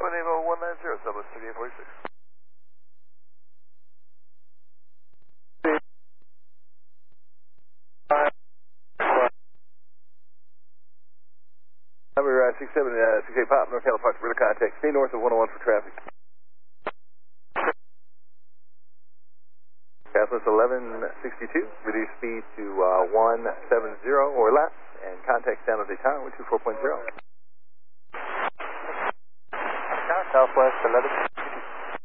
190, Southwest 3846. Number 6768 Pop, North California, radar contact. Stay north of 101 for traffic. Southwest 1162, reduce speed to 170 or less, and contact San Jose Tower, 124.0. Southwest 11.